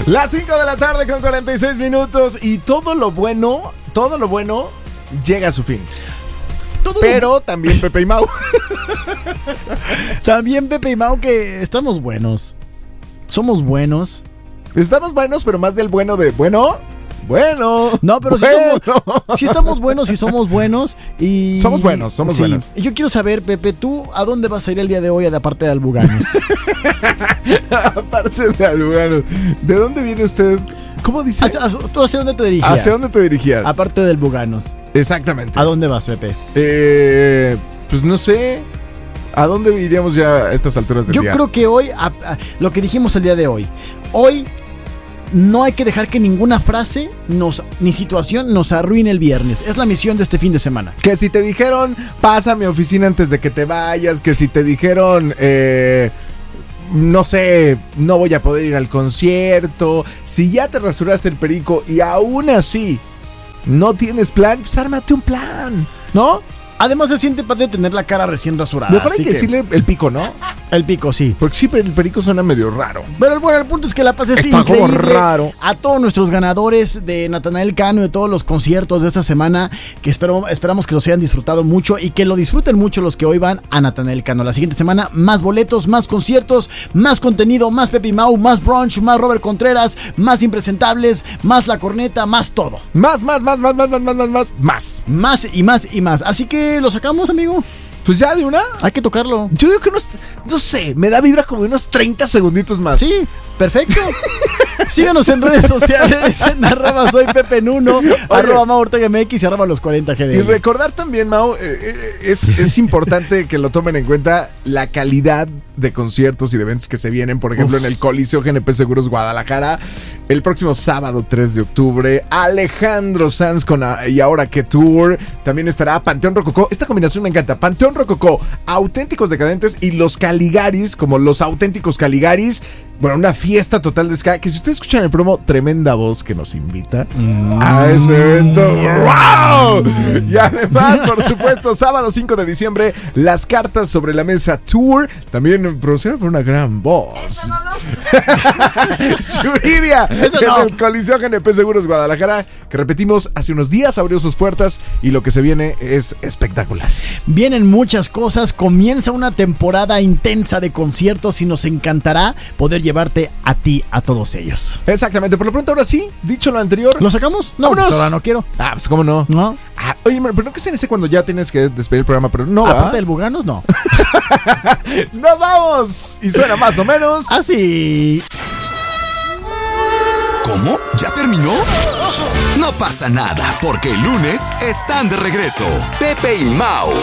Las 5 de la tarde con 46 minutos y todo lo bueno llega a su fin. Pero también Pepe y Mau. También Pepe y Mau, que estamos buenos. Somos buenos. Estamos buenos, pero más del bueno de bueno. No, pero bueno. Sí estamos buenos y somos buenos. Y somos buenos. Y yo quiero saber, Pepe, ¿tú a dónde vas a ir el día de hoy, aparte de Albuganos? Aparte de Albuganos. ¿De dónde viene usted? ¿Cómo dice? ¿Tú hacia dónde te dirigías? ¿Hacia dónde te dirigías? Aparte del Buganos. Exactamente. ¿A dónde vas, Pepe? Pues no sé. ¿A dónde iríamos ya a estas alturas del día? Yo creo que hoy, lo que dijimos el día de hoy, no hay que dejar que ninguna frase ni situación nos arruine el viernes. Es la misión de este fin de semana. Que si te dijeron, pasa a mi oficina antes de que te vayas. Que si te dijeron, no sé, no voy a poder ir al concierto. Si ya te rasuraste el perico y aún así no tienes plan, pues ármate un plan, ¿no? Además se siente padre tener la cara recién rasurada. Mejor hay que decirle el pico, ¿no? El pico, sí. Porque sí, el perico suena medio raro. Pero bueno, el punto es que la pases está increíble. Como raro. A todos nuestros ganadores de Natanael Cano y de todos los conciertos de esta semana, que esperamos que los hayan disfrutado mucho y que lo disfruten mucho los que hoy van a Natanael Cano. La siguiente semana, más boletos, más conciertos, más contenido, más Pepe y Mau, más brunch, más Robert Contreras, más impresentables, más La Corneta, más todo. Más. Más y más y más. Así que lo sacamos, amigo. Pues ya de una. Hay que tocarlo. Yo digo que no sé, me da vibra como unos 30 segunditos más. Sí, perfecto. Síganos en redes sociales en @soypepenuno, @MauOrtegaMX y @los40GDL. Y recordar también, Mau, es importante que lo tomen en cuenta la calidad de conciertos y de eventos que se vienen. Por ejemplo, en el Coliseo GNP Seguros Guadalajara, el próximo sábado 3 de octubre, Alejandro Sanz con Y Ahora Qué Tour. También estará Panteón Rococó. Esta combinación me encanta. Panteón Rococó, Auténticos Decadentes y los Caligaris, como los Auténticos Caligaris. Bueno, una fiesta total de ska. Que si ustedes escuchan el promo, tremenda voz que nos invita a ese evento. ¡Wow! Y además, por supuesto, sábado 5 de diciembre, Las Cartas sobre la Mesa Tour. También producida por una gran voz. Yuridia, en el Coliseo GNP Seguros Guadalajara, que repetimos, hace unos días abrió sus puertas y lo que se viene es espectacular. Vienen muchas cosas, comienza una temporada intensa de conciertos y nos encantará poder llevarte a ti a todos ellos. Exactamente, por lo pronto ahora sí, dicho lo anterior. ¿Lo sacamos? No, pues ahora no quiero. Pues cómo no. ¿No? Oye, pero no que se ese cuando ya tienes que despedir el programa, pero no. Aparte del Buganos, no. ¡Nos vamos! Y suena más o menos así. ¿Cómo? ¿Ya terminó? No pasa nada, porque el lunes están de regreso. Pepe y Mau.